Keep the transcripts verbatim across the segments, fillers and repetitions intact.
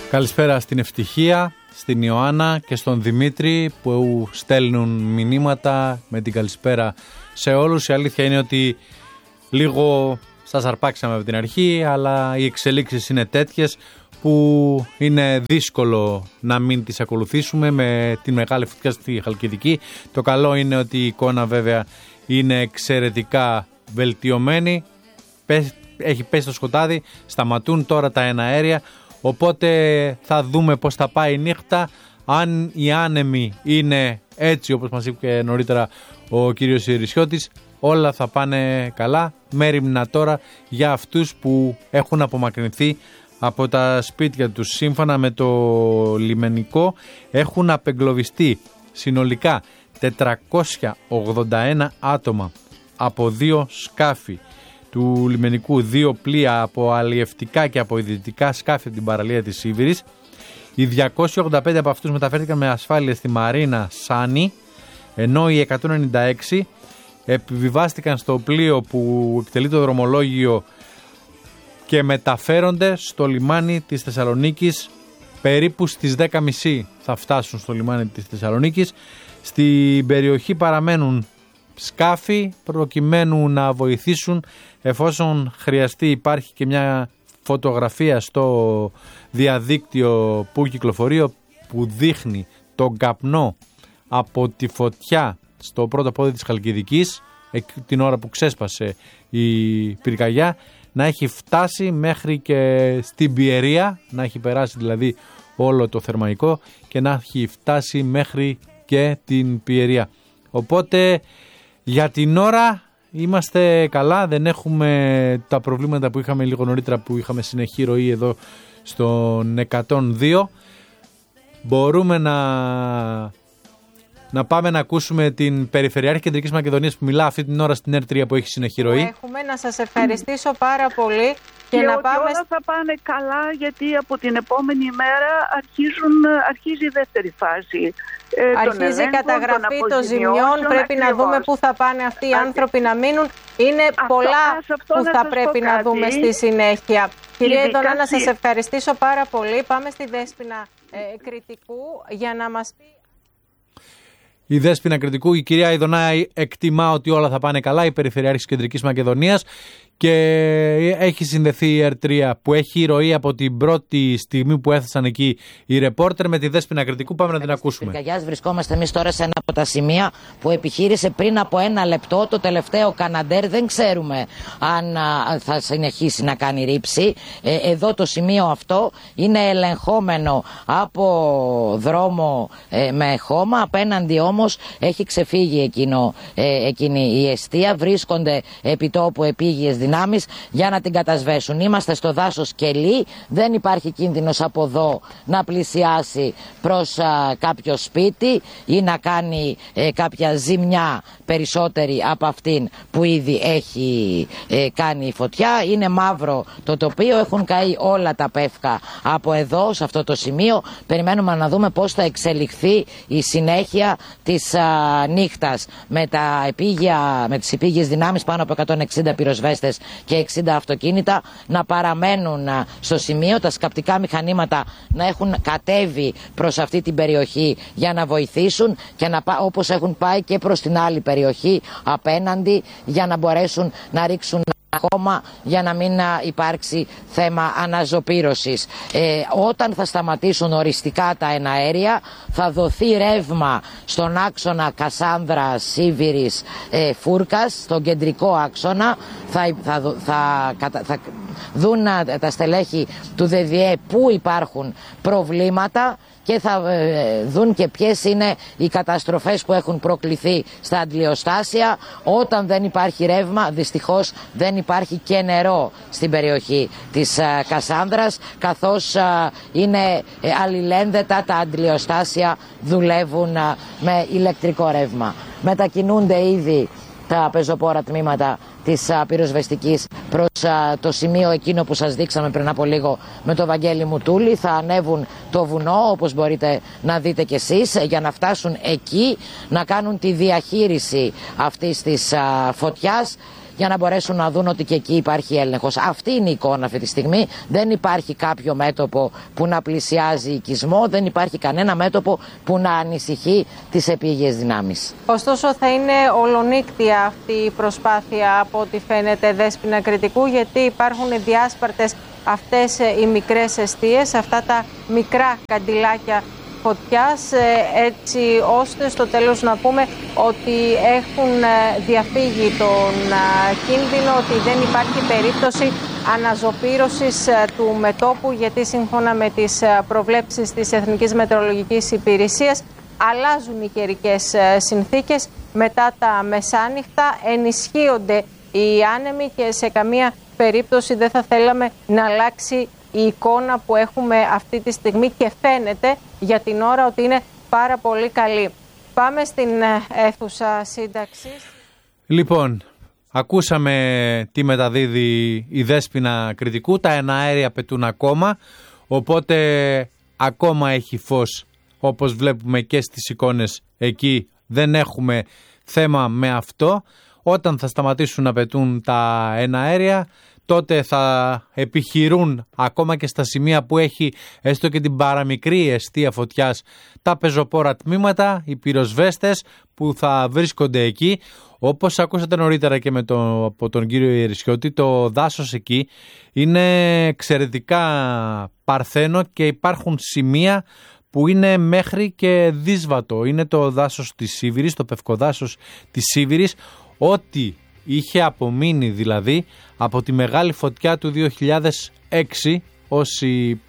Καλησπέρα στην Ευτυχία, στην Ιωάννα και στον Δημήτρη που στέλνουν μηνύματα με την καλησπέρα σε όλους. Η αλήθεια είναι ότι λίγο σας αρπάξαμε από την αρχή, αλλά οι εξελίξεις είναι τέτοιες που είναι δύσκολο να μην τις ακολουθήσουμε με την μεγάλη φωτιά στη Χαλκιδική. Το καλό είναι ότι η εικόνα βέβαια είναι εξαιρετικά βελτιωμένη. Έχει πέσει το σκοτάδι, σταματούν τώρα τα εναέρια, οπότε θα δούμε πώς θα πάει η νύχτα. Αν οι άνεμοι είναι έτσι όπως μας είπε νωρίτερα ο κύριος Ιρισιώτης, όλα θα πάνε καλά. Μέριμνα τώρα για αυτούς που έχουν απομακρυνθεί από τα σπίτια τους. Σύμφωνα με το λιμενικό έχουν απεγκλωβιστεί συνολικά τετρακόσια ογδόντα ένα άτομα από δύο σκάφη του λιμενικού, δύο πλοία από αλλιευτικά και από ιδιωτικά σκάφη από την παραλία της Σίβηρης. Οι διακόσιοι ογδόντα πέντε από αυτούς μεταφέρθηκαν με ασφάλεια στη Μαρίνα Σάνι, ενώ οι εκατόν ενενήντα έξι επιβιβάστηκαν στο πλοίο που εκτελεί το δρομολόγιο και μεταφέρονται στο λιμάνι της Θεσσαλονίκης. Περίπου στις δέκα και μισή θα φτάσουν στο λιμάνι της Θεσσαλονίκης. Στην περιοχή παραμένουν σκάφη προκειμένου να βοηθήσουν εφόσον χρειαστεί. Υπάρχει και μια φωτογραφία στο διαδίκτυο που κυκλοφορεί που δείχνει τον καπνό από τη φωτιά στο πρώτο πόδι της Χαλκιδικής την ώρα που ξέσπασε η πυρκαγιά να έχει φτάσει μέχρι και στην Πιερία, να έχει περάσει δηλαδή όλο το θερμαϊκό και να έχει φτάσει μέχρι και την Πιερία. Οπότε για την ώρα είμαστε καλά, δεν έχουμε τα προβλήματα που είχαμε λίγο νωρίτερα που είχαμε συνεχή ροή εδώ στον εκατόν δύο. Μπορούμε να, να πάμε να ακούσουμε την Περιφερειάρχη Κεντρικής Μακεδονίας που μιλά αυτή την ώρα στην Ερ τρία που έχει συνεχή ροή. Έχουμε να σας ευχαριστήσω πάρα πολύ και, και να ότι πάμε... όλα θα πάνε καλά γιατί από την επόμενη μέρα αρχίζουν, αρχίζει η δεύτερη φάση. Ε, Αρχίζει η καταγραφή των ζημιών, πρέπει ακριβώς να δούμε πού θα πάνε αυτοί οι άνθρωποι να μείνουν. Είναι αυτό, πολλά αυτό που θα πρέπει να δούμε στη συνέχεια. Κυρία Ιδωνά, να σας ευχαριστήσω πάρα πολύ. Πάμε στη Δέσποινα ε, Κρητικού για να μας πει... Η Δέσποινα Κρητικού, η κυρία Ιδωνά εκτιμά ότι όλα θα πάνε καλά, η Περιφερειάρχης Κεντρικής Μακεδονίας, και έχει συνδεθεί η Ερ τρία που έχει ροή από την πρώτη στιγμή που έθεσαν εκεί οι ρεπόρτερ με τη Δέσποινα Κρητικού. Πάμε να την ακούσουμε. Πυρκαγιάς βρισκόμαστε εμείς τώρα σε ένα από τα σημεία που επιχείρησε πριν από ένα λεπτό το τελευταίο Καναντέρ. Δεν ξέρουμε αν α, θα συνεχίσει να κάνει ρήψη. Ε, εδώ το σημείο αυτό είναι ελεγχόμενο από δρόμο ε, με χώμα. Απέναντι όμως έχει ξεφύγει εκείνο, ε, εκείνη η εστία. Βρίσκονται επί τόπου επίγειες δυνάμεις για να την κατασβέσουν. Είμαστε στο δάσος Κελή, δεν υπάρχει κίνδυνος από εδώ να πλησιάσει προς α, κάποιο σπίτι ή να κάνει ε, κάποια ζημιά περισσότερη από αυτήν που ήδη έχει ε, κάνει η φωτιά. Είναι μαύρο το τοπίο, έχουν καεί όλα τα πεύκα από εδώ σε αυτό το σημείο. Περιμένουμε να δούμε πώς θα εξελιχθεί η συνέχεια της α, νύχτας με, τα επίγεια, με τις επίγειες δυνάμεις, πάνω από εκατόν εξήντα πυροσβέστες και εξήντα αυτοκίνητα να παραμένουν στο σημείο, τα σκαπτικά μηχανήματα να έχουν κατέβει προς αυτή την περιοχή για να βοηθήσουν και να, όπως έχουν πάει και προς την άλλη περιοχή απέναντι, για να μπορέσουν να ρίξουν ακόμα για να μην υπάρξει θέμα αναζωπήρωσης. Ε, όταν θα σταματήσουν οριστικά τα εναέρια θα δοθεί ρεύμα στον άξονα Κασάνδρα, Σίβηρης, ε, Φούρκας, στον κεντρικό άξονα. Θα, θα, θα, θα, θα δουν τα στελέχη του ΔΔΕ που υπάρχουν προβλήματα και θα ε, δουν και ποιες είναι οι καταστροφές που έχουν προκληθεί στα αντλιοστάσια. Όταν δεν υπάρχει ρεύμα, δυστυχώς δεν υπάρχει και νερό στην περιοχή της ε, Κασάνδρας, καθώς ε, είναι ε, αλληλένδετα τα αντλιοστάσια, δουλεύουν ε, με ηλεκτρικό ρεύμα. Μετακινούνται ήδη τα πεζοπόρα τμήματα της α, πυροσβεστικής προς α, το σημείο εκείνο που σας δείξαμε πριν από λίγο με το Βαγγέλη Μουτούλη. Θα ανέβουν το βουνό, όπως μπορείτε να δείτε κι εσείς, για να φτάσουν εκεί, να κάνουν τη διαχείριση αυτής της α, φωτιάς για να μπορέσουν να δουν ότι και εκεί υπάρχει έλεγχος. Αυτή είναι η εικόνα αυτή τη στιγμή. Δεν υπάρχει κάποιο μέτωπο που να πλησιάζει οικισμό, δεν υπάρχει κανένα μέτωπο που να ανησυχεί τις επίγειες δυνάμεις. Ωστόσο θα είναι ολονύκτια αυτή η προσπάθεια από ό,τι φαίνεται, Δέσποινα Κρητικού, γιατί υπάρχουν διάσπαρτες αυτές οι μικρές εστίες, αυτά τα μικρά καντιλάκια φωτιάς, έτσι ώστε στο τέλος να πούμε ότι έχουν διαφύγει τον κίνδυνο, ότι δεν υπάρχει περίπτωση αναζωπήρωσης του μετώπου, γιατί σύμφωνα με τις προβλέψεις της Εθνικής Μετεωρολογικής Υπηρεσίας αλλάζουν οι καιρικές συνθήκες μετά τα μεσάνυχτα, ενισχύονται οι άνεμοι και σε καμία περίπτωση δεν θα θέλαμε να αλλάξει η εικόνα που έχουμε αυτή τη στιγμή και φαίνεται για την ώρα ότι είναι πάρα πολύ καλή. Πάμε στην αίθουσα σύνταξης. Λοιπόν, ακούσαμε τι μεταδίδει η Δέσποινα Κρητικού. Τα εναέρια πετούν ακόμα, οπότε ακόμα έχει φως, όπως βλέπουμε και στις εικόνες εκεί. Δεν έχουμε θέμα με αυτό. Όταν θα σταματήσουν να πετούν τα εναέρια, τότε θα επιχειρούν ακόμα και στα σημεία που έχει έστω και την παραμικρή εστία φωτιάς τα πεζοπόρα τμήματα, οι πυροσβέστες που θα βρίσκονται εκεί. Όπως ακούσατε νωρίτερα και με το, από τον κύριο Ιερισιώτη, το δάσος εκεί είναι εξαιρετικά παρθένο και υπάρχουν σημεία που είναι μέχρι και δύσβατο. Είναι το δάσος της Σίβηρης, το πευκοδάσος της Σίβηρης, ό,τι είχε απομείνει δηλαδή από τη μεγάλη φωτιά του δύο χιλιάδες έξι, όσοι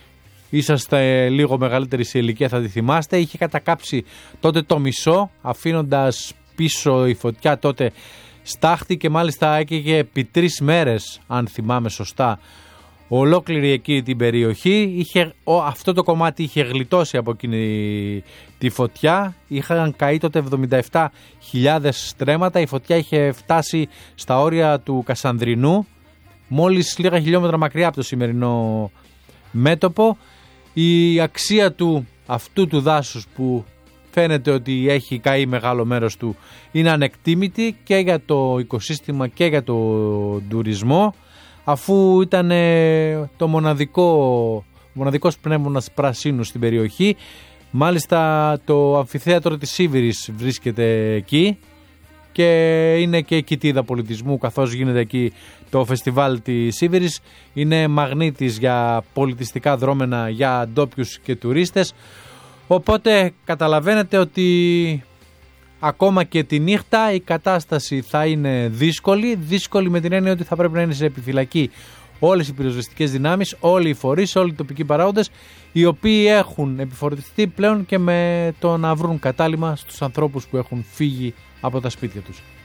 είσαστε λίγο μεγαλύτεροι σε ηλικία θα τη θυμάστε, είχε κατακάψει τότε το μισό, αφήνοντας πίσω η φωτιά τότε στάχτη και μάλιστα έκαιγε επί τρεις μέρες, αν θυμάμαι σωστά, ολόκληρη εκεί την περιοχή. Είχε, ο, αυτό το κομμάτι είχε γλιτώσει από εκείνη τη φωτιά. Είχαν καεί τότε εβδομήντα επτά χιλιάδες στρέμματα. Η φωτιά είχε φτάσει στα όρια του Κασανδρινού, μόλις λίγα χιλιόμετρα μακριά από το σημερινό μέτωπο. Η αξία του αυτού του δάσους, που φαίνεται ότι έχει καεί μεγάλο μέρος του, είναι ανεκτήμητη και για το οικοσύστημα και για το τουρισμό, αφού ήταν το μοναδικό, μοναδικός πνεύμονας πρασίνου στην περιοχή. Μάλιστα το αμφιθέατρο της Σίβηρης βρίσκεται εκεί και είναι και κοιτίδα πολιτισμού, καθώς γίνεται εκεί το φεστιβάλ της Σίβηρης. Είναι μαγνήτης για πολιτιστικά δρόμενα για ντόπιους και τουρίστες, οπότε καταλαβαίνετε ότι ακόμα και τη νύχτα η κατάσταση θα είναι δύσκολη, δύσκολη με την έννοια ότι θα πρέπει να είναι σε επιφυλακή όλες οι πυροσβεστικές δυνάμεις, όλοι οι φορείς, όλοι οι τοπικοί παράγοντες, οι οποίοι έχουν επιφορτιστεί πλέον και με το να βρουν κατάλημα στους ανθρώπους που έχουν φύγει από τα σπίτια τους.